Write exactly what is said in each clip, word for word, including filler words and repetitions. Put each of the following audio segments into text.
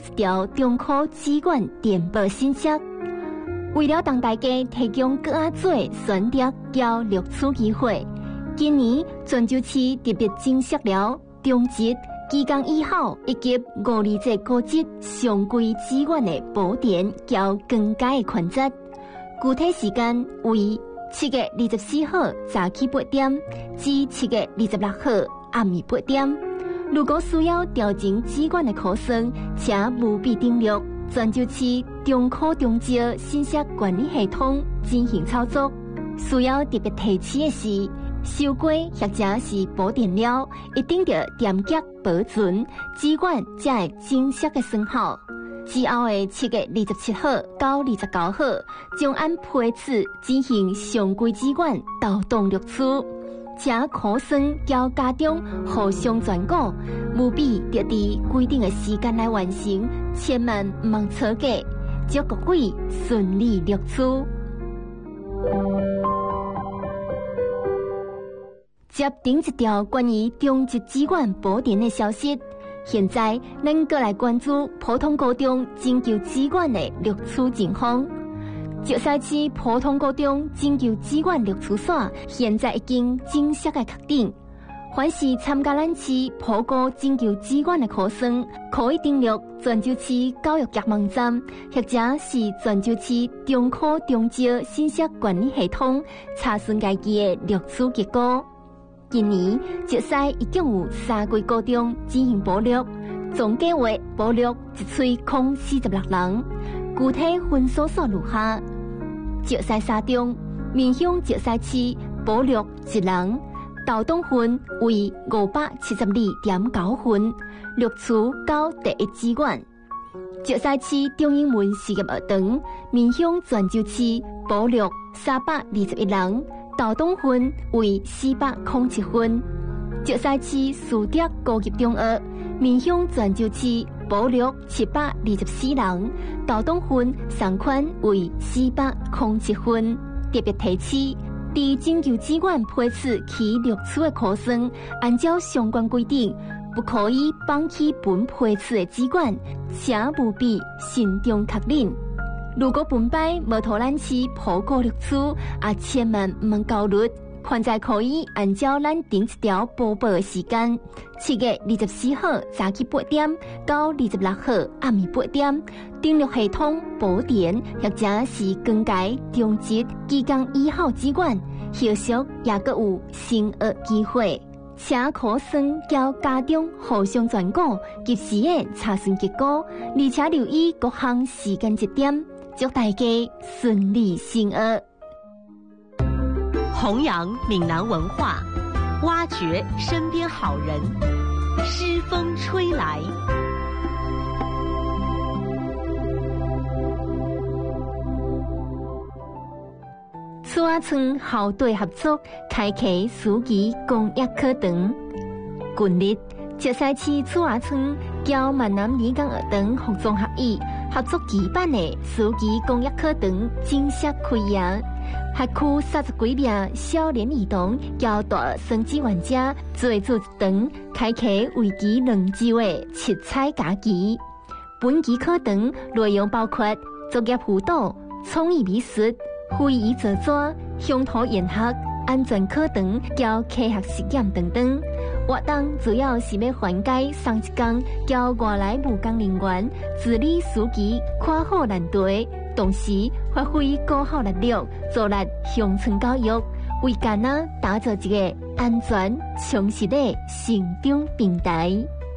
一条中科资管电报信息。为了让大家提供更加多选择交录取机会，今年泉州市特别增设了中职、技工一号以及五二节高职上规资管的补填交更改的权责。具体时间为七月二十四号早起八点至七月二十六号暗暝八点。如果需要调整资管的考生，请务必登录泉州市中科中职信息管理系统进行操作。需要特别提醒的是，收过或者是补填了，一定要严格保存，资管才会正式的生效。之后的七月二十七号到二十九号，将按批次进行常规资管调动录取。请考生交家长互相转告，务必得伫规定的时间来完成，千万唔通错过。祝各位顺利录取。接顶一条关于中职资管补填的消息，现在咱过来关注普通高中征求资管的录取情况。石西市普通高中征求资管录取线现在已经正式的确定，凡是参加咱市普高征求资管的考生，可以登录泉州市教育局网站，或者是泉州市中科中职信息管理系统查询家己的录取结果。今年石西一共有三个高中进行补录，总计划补录一千零四十六人。具体分数数如下：石西三中面向石西市补录一人，豆东分为五百七十二点九分，录取到第一志愿。石西市中英文事业学堂面向泉州市补录三百二十一人，豆东分为四百零七分。石西市私立高级中学面向泉州市补录七百二十四人，豆东分上款为四百零七分。特别提醒，伫征求资管批次期录取的考生，按照相关规定，不可以放弃本批次的资管，请务必慎重确认。如果本摆无讨咱市普高录取，也千万唔通焦虑。现在可以按照咱顶一条播报的时间，七月二十四号早起八点到二十六号暗暝八点，登录系统补填或者是更改中职技工一号资管，后续也各有新额机会。请考生交家长互相转告，及时的查询结果，而且留意各项时间节点，祝大家顺利升学。 弘扬闽南文化，挖掘身边好人，诗风吹来。 厝仔村校队合作开启暑期公益课堂。近日，石西市厝仔村交闽南理工学堂服装合意合作举办的暑期公益课堂正式开业。辖区三十几名少年儿童交大生志愿者做出一堂开启为期两周的七彩假期。本期课堂内容包括作业辅导、创意美术、会议制作、乡土研学、安全课堂、交科学实验等等。活动主要是要缓解上一天交外来务工人员自理暑期看好难题，同时发挥高效能力，助力乡村教育，为囡仔打造一个安全充实的成长平台。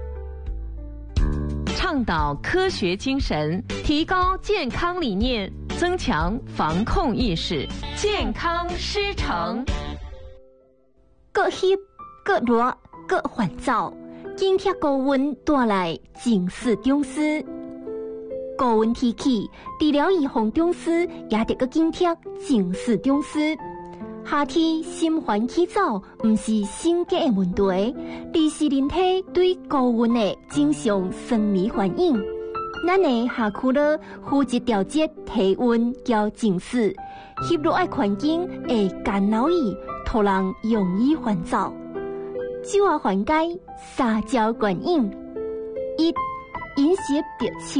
倡导科学精神，提高健康理念，增强防控意识，健康师承。 各翕各热各烦躁，紧贴高温带来警示中暑。高温天气，治疗预防中暑也得个紧贴警示中暑。夏天心烦气躁，不是性格的问题，而是人体对高温的正常生理反应。咱的下区了负责调节体温交警示，翕热的环境会干扰伊，让人容易烦躁。就要缓解三焦感应：一、饮食得清。